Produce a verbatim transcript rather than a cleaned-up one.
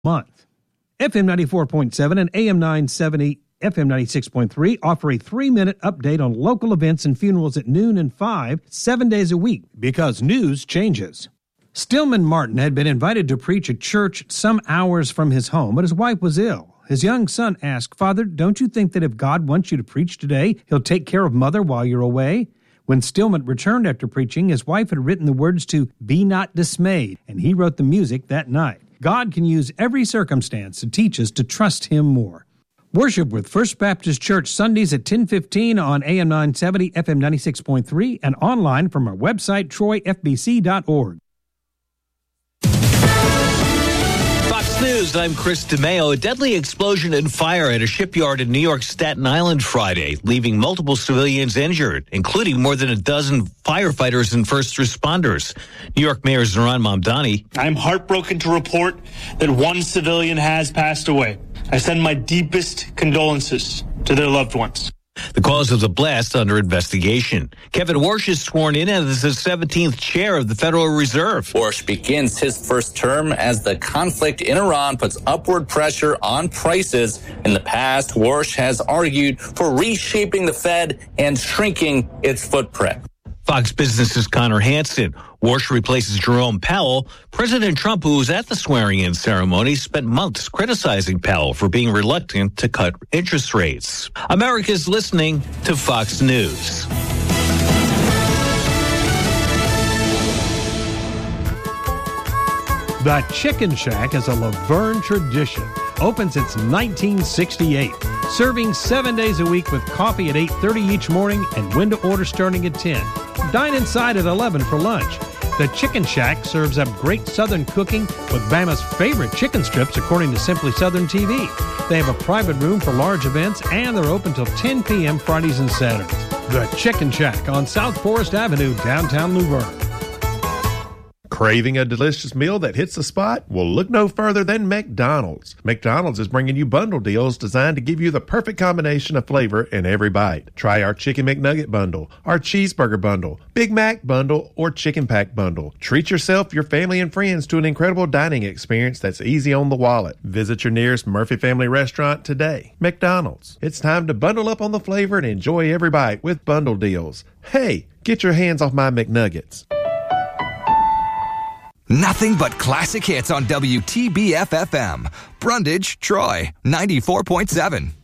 month. F M ninety-four point seven and A M nine seventy, F M ninety-six point three offer a three-minute update on local events and funerals at noon and five, seven days a week, because news changes. Stillman Martin had been invited to preach at church some hours from his home, but his wife was ill. His young son asked, "Father, don't you think that if God wants you to preach today, he'll take care of Mother while you're away?" When Stillman returned after preaching, his wife had written the words to "Be Not Dismayed," and he wrote the music that night. God can use every circumstance to teach us to trust him more. Worship with First Baptist Church Sundays at ten fifteen on A M nine seventy, F M ninety-six point three, and online from our website, troy f b c dot org. Fox News, I'm Chris DeMeo. A deadly explosion and fire at a shipyard in New York's Staten Island Friday, leaving multiple civilians injured, including more than a dozen firefighters and first responders. New York Mayor Zohran Mamdani. I'm heartbroken to report that one civilian has passed away. I send my deepest condolences to their loved ones. The cause of the blast under investigation. Kevin Warsh is sworn in as the seventeenth chair of the Federal Reserve. Warsh begins his first term as the conflict in Iran puts upward pressure on prices. In the past, Warsh has argued for reshaping the Fed and shrinking its footprint. Fox Business's Connor Hansen. Warsh replaces Jerome Powell. President Trump, who was at the swearing-in ceremony, spent months criticizing Powell for being reluctant to cut interest rates. America's listening to Fox News. The Chicken Shack is a Laverne tradition. Opens since nineteen sixty-eight. Serving seven days a week with coffee at eight thirty each morning and window order starting at ten. Dine inside at eleven for lunch. The Chicken Shack serves up great Southern cooking with Bama's favorite chicken strips, according to Simply Southern T V. They have a private room for large events, and they're open till ten p.m. Fridays and Saturdays. The Chicken Shack on South Forest Avenue, downtown Luverne. Craving a delicious meal that hits the spot? Well, look no further than McDonald's. McDonald's is bringing you bundle deals designed to give you the perfect combination of flavor in every bite. Try our Chicken McNugget bundle, our Cheeseburger bundle, Big Mac bundle, or Chicken Pack bundle. Treat yourself, your family, and friends to an incredible dining experience that's easy on the wallet. Visit your nearest Murphy Family restaurant today. McDonald's. It's time to bundle up on the flavor and enjoy every bite with bundle deals. Hey, get your hands off my McNuggets. Nothing but classic hits on W T B F F M. Brundage, Troy, ninety-four point seven.